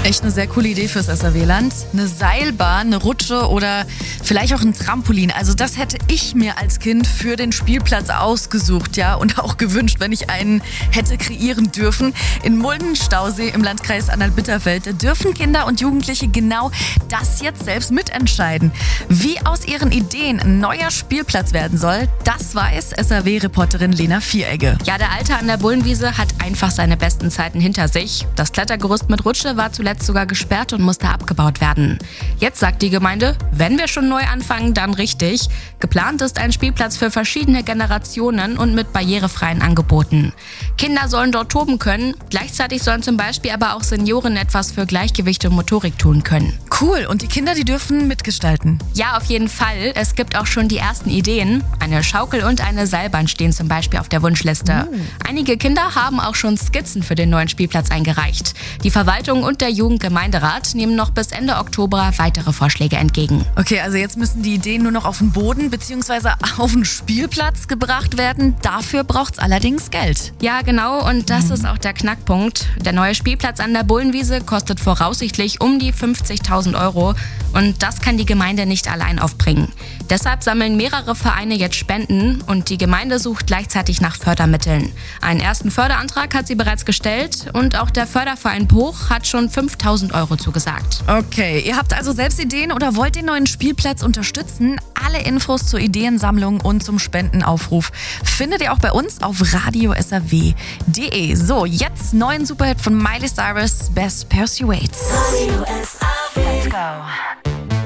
Echt eine sehr coole Idee fürs SRW-Land. Eine Seilbahn, eine Rutsche oder vielleicht auch ein Trampolin. Also das hätte ich mir als Kind für den Spielplatz ausgesucht, ja, und auch gewünscht, wenn ich einen hätte kreieren dürfen. In Mulden-Stausee im Landkreis Anhalt-Bitterfeld, da dürfen Kinder und Jugendliche genau das jetzt selbst mitentscheiden. Wie aus ihren Ideen ein neuer Spielplatz werden soll, das weiß SRW-Reporterin Lena Vieregge. Ja, der Alte an der Bullenwiese hat einfach seine besten Zeiten hinter sich. Das Klettergerüst mit Rutsche war zuletzt sogar gesperrt und musste abgebaut werden. Jetzt sagt die Gemeinde, wenn wir schon neu anfangen, dann richtig. Geplant ist ein Spielplatz für verschiedene Generationen und mit barrierefreien Angeboten. Kinder sollen dort toben können, gleichzeitig sollen zum Beispiel aber auch Senioren etwas für Gleichgewicht und Motorik tun können. Cool, und die Kinder, die dürfen mitgestalten. Ja, auf jeden Fall. Es gibt auch schon die ersten Ideen. Eine Schaukel und eine Seilbahn stehen zum Beispiel auf der Wunschliste. Einige Kinder haben auch schon Skizzen für den neuen Spielplatz eingereicht. Die Verwaltung und der Jugendgemeinderat nehmen noch bis Ende Oktober weitere Vorschläge entgegen. Okay, also jetzt müssen die Ideen nur noch auf den Boden bzw. auf den Spielplatz gebracht werden. Dafür braucht's allerdings Geld. Ja, genau, und das ist auch der Knackpunkt. Der neue Spielplatz an der Bullenwiese kostet voraussichtlich um die 50.000 Euro und das kann die Gemeinde nicht allein aufbringen. Deshalb sammeln mehrere Vereine jetzt Spenden und die Gemeinde sucht gleichzeitig nach Fördermitteln. Einen ersten Förderantrag hat sie bereits gestellt und auch der Förderverein Poch hat schon 5.000 Euro zugesagt. Okay, ihr habt also selbst Ideen oder wollt den neuen Spielplatz unterstützen? Alle Infos zur Ideensammlung und zum Spendenaufruf findet ihr auch bei uns auf radiosrw.de. So, jetzt neuen Superhit von Miley Cyrus, Best Persuades. Radio SRW. Let's go.